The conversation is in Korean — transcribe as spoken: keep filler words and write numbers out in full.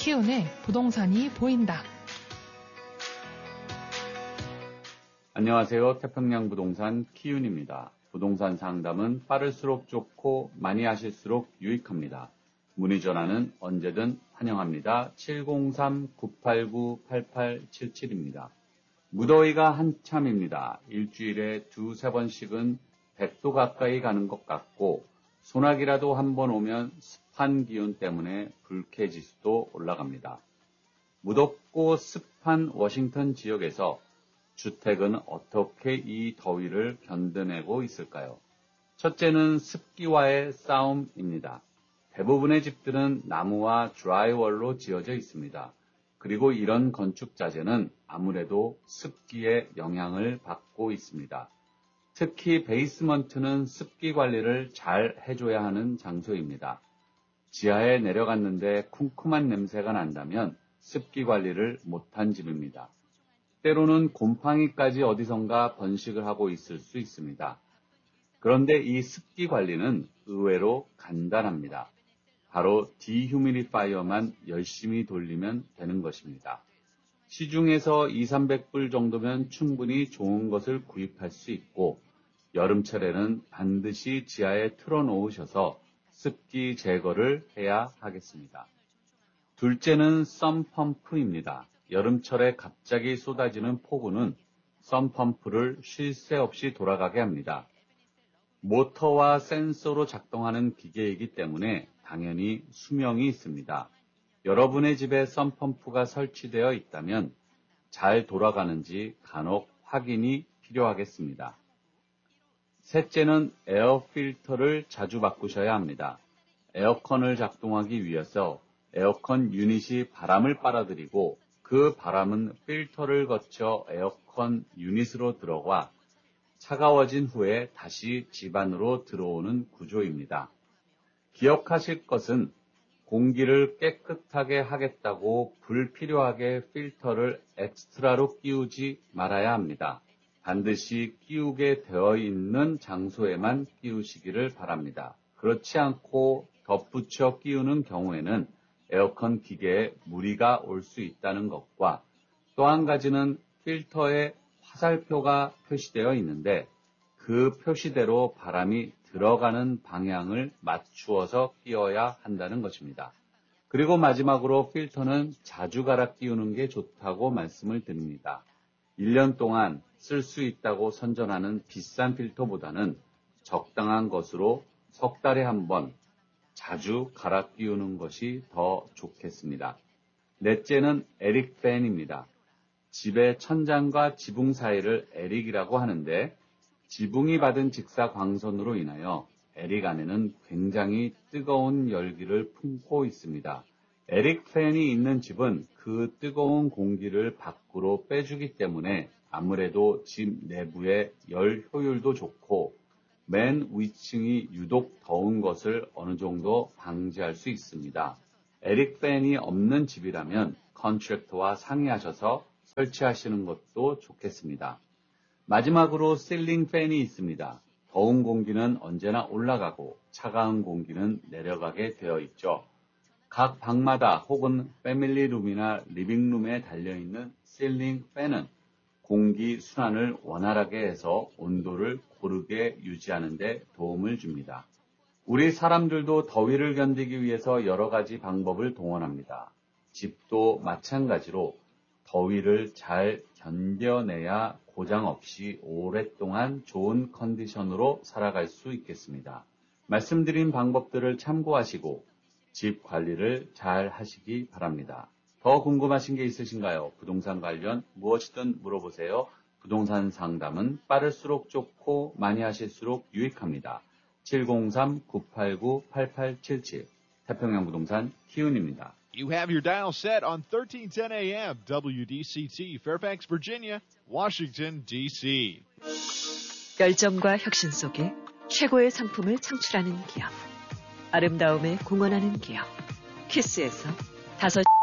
키운의 부동산이 보인다. 안녕하세요. 태평양 부동산 키운입니다. 부동산 상담은 빠를수록 좋고 많이 하실수록 유익합니다. 문의 전화는 언제든 환영합니다. 칠공삼 구팔구 팔팔칠칠입니다. 무더위가 한참입니다. 일주일에 두세 번씩은 백 도 가까이 가는 것 같고 소나기라도 한번 오면 습한 기운 때문에 불쾌지수도 올라갑니다. 무덥고 습한 워싱턴 지역에서 주택은 어떻게 이 더위를 견뎌내고 있을까요? 첫째는 습기와의 싸움입니다. 대부분의 집들은 나무와 드라이월로 지어져 있습니다. 그리고 이런 건축 자재는 아무래도 습기의 영향을 받고 있습니다. 특히 베이스먼트는 습기 관리를 잘 해줘야 하는 장소입니다. 지하에 내려갔는데 쿰쿰한 냄새가 난다면 습기 관리를 못한 집입니다. 때로는 곰팡이까지 어디선가 번식을 하고 있을 수 있습니다. 그런데 이 습기 관리는 의외로 간단합니다. 바로 디휴미디파이어만 열심히 돌리면 되는 것입니다. 시중에서 이삼백 불 정도면 충분히 좋은 것을 구입할 수 있고 여름철에는 반드시 지하에 틀어놓으셔서 습기 제거를 해야 하겠습니다. 둘째는 썸펌프입니다. 여름철에 갑자기 쏟아지는 폭우는 썸펌프를 쉴 새 없이 돌아가게 합니다. 모터와 센서로 작동하는 기계이기 때문에 당연히 수명이 있습니다. 여러분의 집에 썸펌프가 설치되어 있다면 잘 돌아가는지 간혹 확인이 필요하겠습니다. 셋째는 에어 필터를 자주 바꾸셔야 합니다. 에어컨을 작동하기 위해서 에어컨 유닛이 바람을 빨아들이고 그 바람은 필터를 거쳐 에어컨 유닛으로 들어가 차가워진 후에 다시 집 안으로 들어오는 구조입니다. 기억하실 것은 공기를 깨끗하게 하겠다고 불필요하게 필터를 엑스트라로 끼우지 말아야 합니다. 반드시 끼우게 되어 있는 장소에만 끼우시기를 바랍니다. 그렇지 않고 덧붙여 끼우는 경우에는 에어컨 기계에 무리가 올 수 있다는 것과 또 한 가지는 필터에 화살표가 표시되어 있는데 그 표시대로 바람이 들어가는 방향을 맞추어서 끼워야 한다는 것입니다. 그리고 마지막으로 필터는 자주 갈아 끼우는 게 좋다고 말씀을 드립니다. 일 년 동안 쓸 수 있다고 선전하는 비싼 필터보다는 적당한 것으로 석 달에 한 번 자주 갈아 끼우는 것이 더 좋겠습니다. 넷째는 에릭 팬입니다. 집의 천장과 지붕 사이를 에릭이라고 하는데 지붕이 받은 직사 광선으로 인하여 에릭 안에는 굉장히 뜨거운 열기를 품고 있습니다. 에릭 팬이 있는 집은 그 뜨거운 공기를 밖으로 빼주기 때문에 아무래도 집 내부의 열 효율도 좋고 맨 위층이 유독 더운 것을 어느 정도 방지할 수 있습니다. 에릭 팬이 없는 집이라면 컨트랙터와 상의하셔서 설치하시는 것도 좋겠습니다. 마지막으로 실링 팬이 있습니다. 더운 공기는 언제나 올라가고 차가운 공기는 내려가게 되어 있죠. 각 방마다 혹은 패밀리룸이나 리빙룸에 달려있는 실링 팬은 공기 순환을 원활하게 해서 온도를 고르게 유지하는 데 도움을 줍니다. 우리 사람들도 더위를 견디기 위해서 여러 가지 방법을 동원합니다. 집도 마찬가지로 더위를 잘 견뎌내야 고장 없이 오랫동안 좋은 컨디션으로 살아갈 수 있겠습니다. 말씀드린 방법들을 참고하시고 집 관리를 잘 하시기 바랍니다. 더 궁금하신 게 있으신가요? 부동산 관련 무엇이든 물어보세요. 부동산 상담은 빠를수록 좋고 많이 하실수록 유익합니다. 칠공삼 구팔구 팔팔칠칠 태평양 부동산 키운입니다. You have your dial set on thirteen ten A M W D C T, Fairfax, Virginia, Washington, D C 열정과 혁신 속에 최고의 상품을 창출하는 기업. 아름다움에 공헌하는 기업. 키스에서 다섯